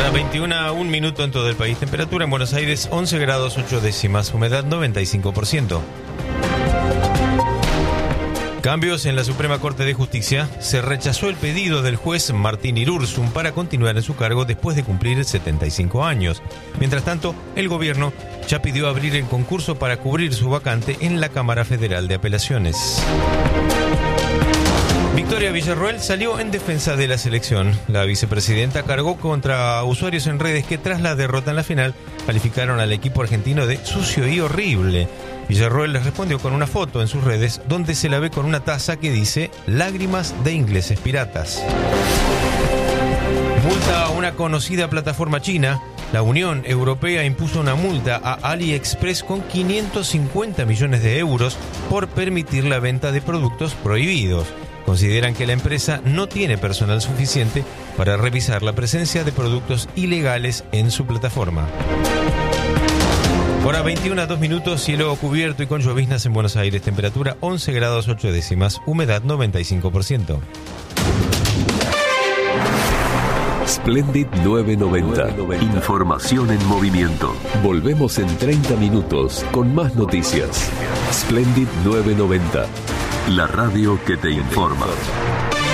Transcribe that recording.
21 a 1 minuto en todo el país. Temperatura en Buenos Aires 11 grados 8 décimas. Humedad 95%. Cambios en la Suprema Corte de Justicia. Se rechazó el pedido del juez Martín Irurzun para continuar en su cargo después de cumplir 75 años. Mientras tanto, el gobierno ya pidió abrir el concurso para cubrir su vacante en la Cámara Federal de Apelaciones. Victoria Villarroel salió en defensa de la selección. La vicepresidenta cargó contra usuarios en redes que tras la derrota en la final calificaron al equipo argentino de sucio y horrible. Villarroel les respondió con una foto en sus redes donde se la ve con una taza que dice "Lágrimas de ingleses piratas". Multa a una conocida plataforma china. La Unión Europea impuso una multa a AliExpress con 550 millones de euros por permitir la venta de productos prohibidos. Consideran que la empresa no tiene personal suficiente para revisar la presencia de productos ilegales en su plataforma. Hora 21 a 2 minutos, cielo cubierto y con lloviznas en Buenos Aires. Temperatura 11 grados 8 décimas, humedad 95%. Splendid 990. Información en movimiento. Volvemos en 30 minutos con más noticias. Splendid 990. La radio que te informa.